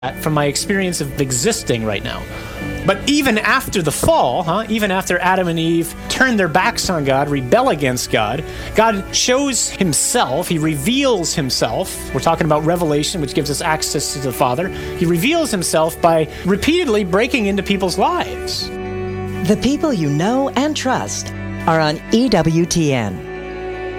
from my experience of existing right now. But even after the fall, even after Adam and Eve turn their backs on God, rebel against God, God shows himself, he reveals himself. We're talking about revelation, which gives us access to the Father. He reveals himself by repeatedly breaking into people's lives. The people you know and trust are on EWTN.